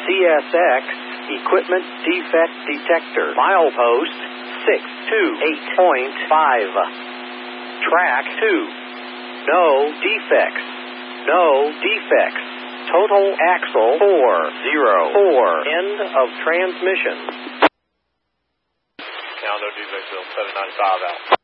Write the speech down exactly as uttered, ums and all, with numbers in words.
C S X Equipment Defect Detector. Milepost six two eight point five. Track two. No defects. No defects. Total axle four zero four. End of transmission. Now no defects, seven ninety-five out.